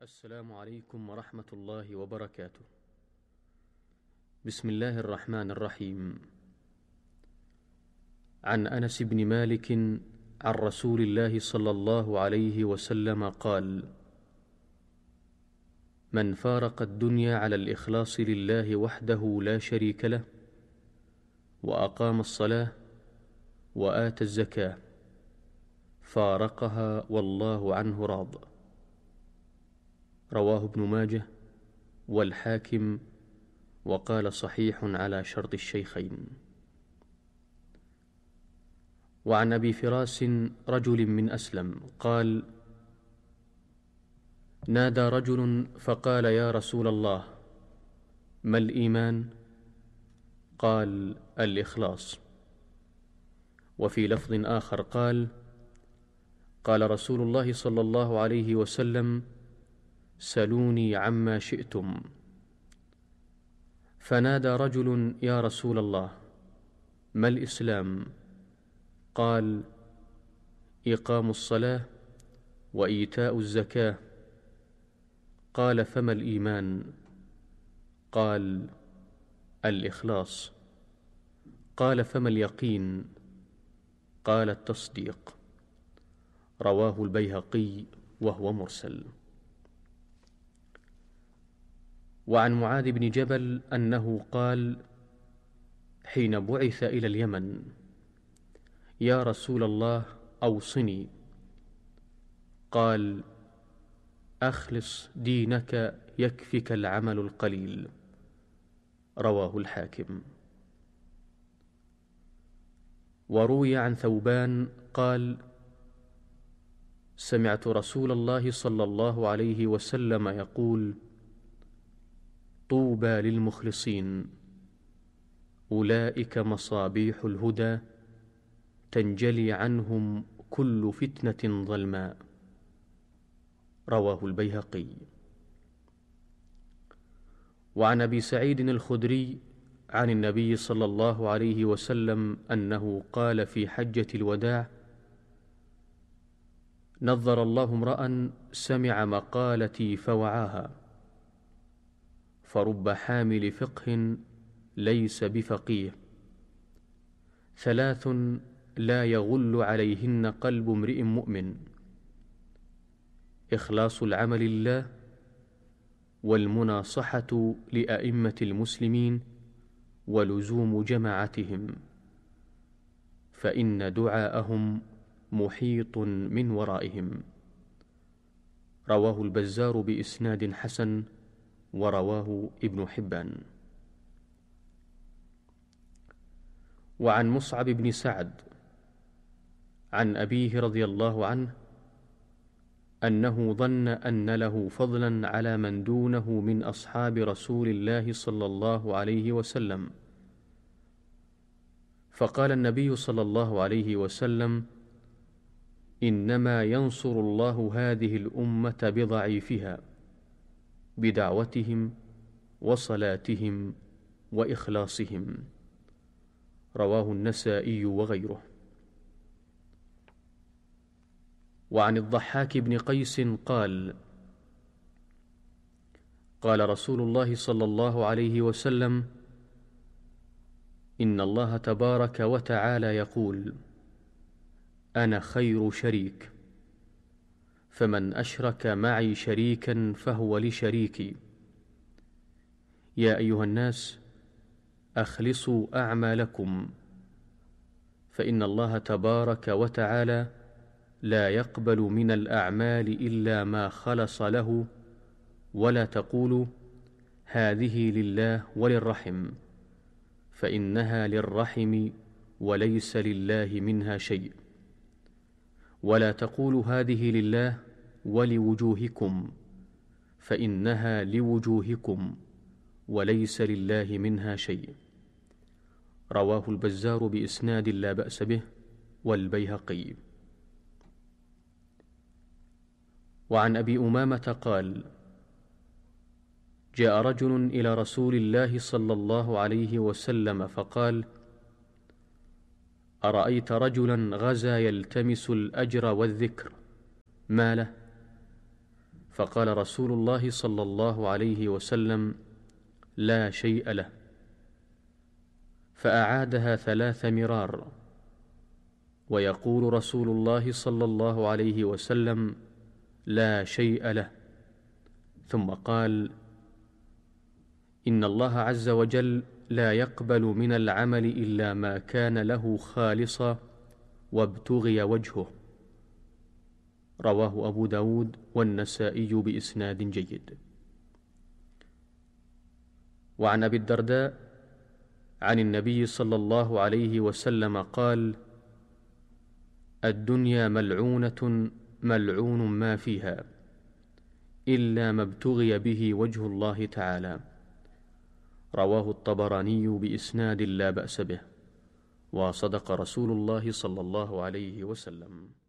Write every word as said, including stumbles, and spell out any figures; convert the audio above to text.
السلام عليكم ورحمة الله وبركاته. بسم الله الرحمن الرحيم. عن أنس بن مالك عن رسول الله صلى الله عليه وسلم قال: من فارق الدنيا على الإخلاص لله وحده لا شريك له، وأقام الصلاة وآتى الزكاة، فارقها والله عنه راض. رواه ابن ماجه والحاكم، وقال صحيح على شرط الشيخين. وعن أبي فراس رجل من أسلم قال: نادى رجل فقال: يا رسول الله، ما الإيمان؟ قال: الإخلاص. وفي لفظ آخر قال: قال رسول الله صلى الله عليه وسلم: سلوني عما شئتم. فنادى رجل: يا رسول الله، ما الإسلام؟ قال: إقام الصلاة وإيتاء الزكاة. قال: فما الإيمان؟ قال: الإخلاص. قال: فما اليقين؟ قال: التصديق. رواه البيهقي وهو مرسل. وعن معاذ بن جبل أنه قال حين بعث إلى اليمن: يا رسول الله، أوصني. قال: أخلص دينك يكفك العمل القليل. رواه الحاكم. وروي عن ثوبان قال: سمعت رسول الله صلى الله عليه وسلم يقول: طوبى للمخلصين، أولئك مصابيح الهدى، تنجلي عنهم كل فتنة ظلماء. رواه البيهقي. وعن أبي سعيد الخدري عن النبي صلى الله عليه وسلم أنه قال في حجة الوداع: نظر الله امرأ سمع مقالتي فوعاها، فرب حامل فقه ليس بفقيه، ثلاث لا يغل عليهن قلب امرئ مؤمن: إخلاص العمل لله، والمناصحة لأئمة المسلمين، ولزوم جماعتهم، فإن دعاءهم محيط من ورائهم. رواه البزار بإسناد حسن، ورواه ابن حبان. وعن مصعب بن سعد عن أبيه رضي الله عنه أنه ظن أن له فضلا على من دونه من أصحاب رسول الله صلى الله عليه وسلم، فقال النبي صلى الله عليه وسلم: إنما ينصر الله هذه الأمة بضعيفها، بدعوتهم وصلاتهم وإخلاصهم. رواه النسائي وغيره. وعن الضحاك بن قيس قال: قال رسول الله صلى الله عليه وسلم: إن الله تبارك وتعالى يقول: أنا خير شريك، فمن أشرك معي شريكا فهو لشريكي. يا أيها الناس، أخلصوا أعمالكم، فإن الله تبارك وتعالى لا يقبل من الأعمال إلا ما خلص له، ولا تقولوا هذه لله وللرحم، فإنها للرحم وليس لله منها شيء. ولا تقولوا هذه لله ولوجوهكم، فإنها لوجوهكم وليس لله منها شيء. رواه البزار بإسناد لا بأس به، والبيهقي. وعن أبي أمامة قال: جاء رجل إلى رسول الله صلى الله عليه وسلم فقال: أرأيت رجلا غزا يلتمس الأجر والذكر، ما له؟ فقال رسول الله صلى الله عليه وسلم: لا شيء له. فأعادها ثلاث مرار، ويقول رسول الله صلى الله عليه وسلم: لا شيء له. ثم قال: إن الله عز وجل لا يقبل من العمل إلا ما كان له خالصا وابتغي وجهه. رواه أبو داود والنسائي بإسناد جيد. وعن أبي الدرداء عن النبي صلى الله عليه وسلم قال: الدنيا ملعونة ملعون ما فيها إلا ما ابتغي به وجه الله تعالى. رواه الطبراني بإسناد لا بأس به، وصدق رسول الله صلى الله عليه وسلم.